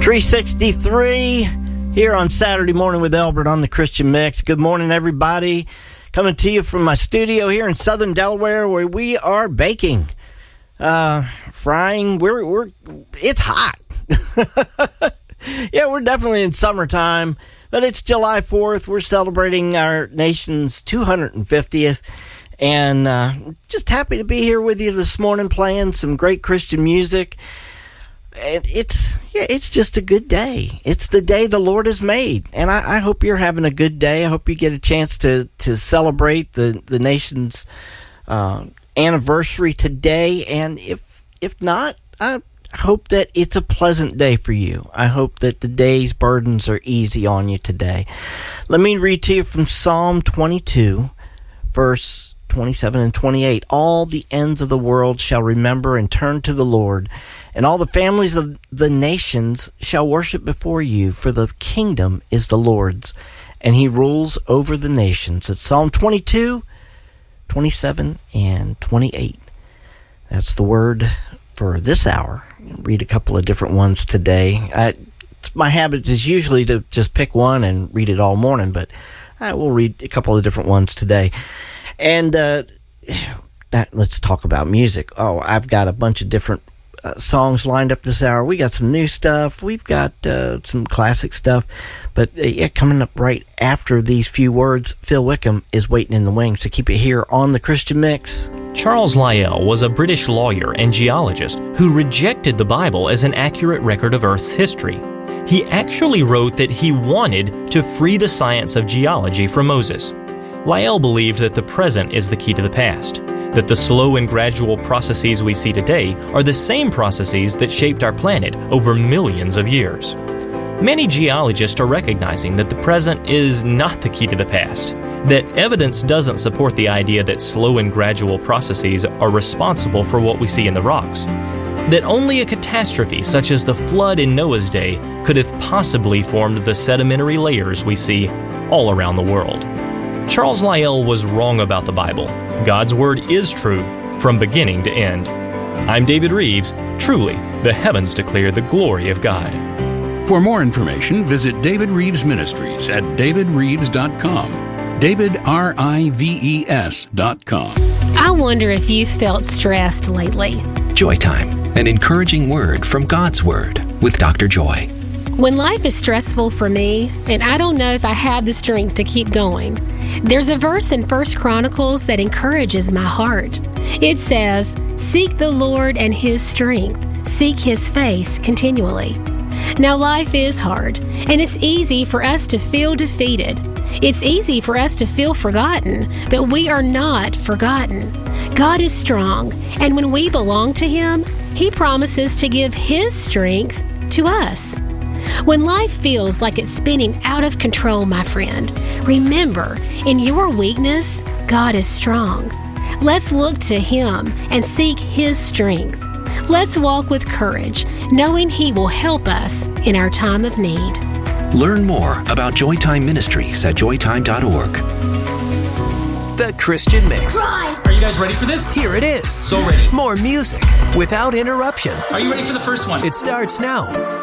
363 here on Saturday Morning with Albert on the Christian Mix. Good morning, everybody. Coming to you from my studio here in Southern Delaware, where we are baking, frying. It's hot. Yeah, we're definitely in summertime, but it's July 4th. We're celebrating our nation's 250th, and just happy to be here with you this morning, playing some great Christian music. And it's just a good day. It's the day the Lord has made. And I hope you're having a good day. I hope you get a chance to celebrate the nation's anniversary today. And if not, I hope that it's a pleasant day for you. I hope that the day's burdens are easy on you today. Let me read to you from Psalm 22, verse 27 and 28. All the ends of the world shall remember and turn to the Lord, and all the families of the nations shall worship before you, for the kingdom is the Lord's, and he rules over the nations. It's Psalm 22, 27, and 28. That's the word for this hour. I'll read a couple of different ones today. My habit is usually to just pick one and read it all morning, but I will read a couple of different ones today. And let's talk about music. Oh, I've got a bunch of different songs lined up this hour. We got some new stuff. We've got some classic stuff. But coming up right after these few words, Phil Wickham is waiting in the wings to keep it here on the Christian Mix. Charles Lyell was a British lawyer and geologist who rejected the Bible as an accurate record of Earth's history. He actually wrote that he wanted to free the science of geology from Moses. Lyell believed that the present is the key to the past, that the slow and gradual processes we see today are the same processes that shaped our planet over millions of years. Many geologists are recognizing that the present is not the key to the past, that evidence doesn't support the idea that slow and gradual processes are responsible for what we see in the rocks, that only a catastrophe such as the flood in Noah's day could have possibly formed the sedimentary layers we see all around the world. Charles Lyell was wrong about the Bible. God's Word is true from beginning to end. I'm David Reeves. Truly, the heavens declare the glory of God. For more information, visit David Reeves Ministries at davidreeves.com. DavidRives.com. I wonder if you felt stressed lately. Joy Time, an encouraging word from God's Word with Dr. Joy. When life is stressful for me, and I don't know if I have the strength to keep going, there's a verse in 1 Chronicles that encourages my heart. It says, "Seek the Lord and His strength. Seek His face continually." Now, life is hard, and it's easy for us to feel defeated. It's easy for us to feel forgotten, but we are not forgotten. God is strong, and when we belong to Him, He promises to give His strength to us. When life feels like it's spinning out of control, my friend, remember, in your weakness, God is strong. Let's look to Him and seek His strength. Let's walk with courage, knowing He will help us in our time of need. Learn more about Joytime Ministries at joytime.org. The Christian Mix. Surprise! Are you guys ready for this? Here it is. So ready. More music without interruption. Are you ready for the first one? It starts now.